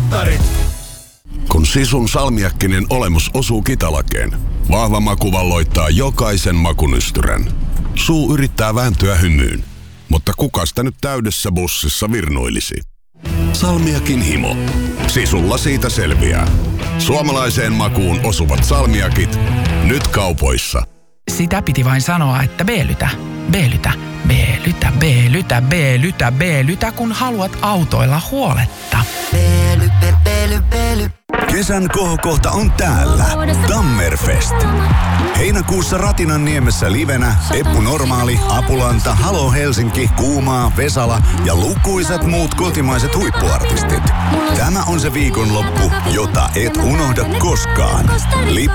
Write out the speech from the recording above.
Mittarit. Kun Sisun salmiakkinen olemus osuu kitalakeen, vahva maku valloittaa jokaisen makunystyrän. Suu yrittää vääntyä hymyyn, mutta kuka sitä nyt täydessä bussissa virnuilisi? Salmiakin himo. Sisulla siitä selviää. Suomalaiseen makuun osuvat salmiakit, nyt kaupoissa. Sitä piti vain sanoa, että B-lytä, B-lytä, B-lytä, B-lytä, B-lytä, B-lytä, kun haluat autoilla huoletta. Kesän kohokohta on täällä. Tammerfest. Heinäkuussa Ratinanniemessä livenä Eppu Normaali, Apulanta, Halo Helsinki, Kuumaa, Vesala ja lukuisat muut kotimaiset huippuartistit. Tämä on se viikonloppu, jota et unohda koskaan. Liput